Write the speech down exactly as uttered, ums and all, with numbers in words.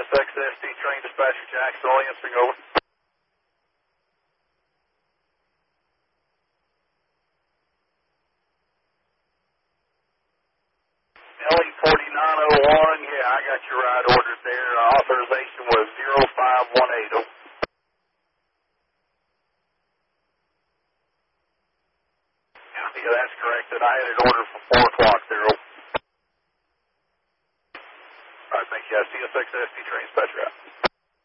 S X S D train dispatcher Jackson Lansing, over. L E forty-nine oh one, yeah, I got your ride ordered there. Uh, authorization was zero five one eight. Oh. Yeah, that's correct. And I had it ordered for four o'clock there. Oh. All right, thank you. C S X S D train dispatcher out.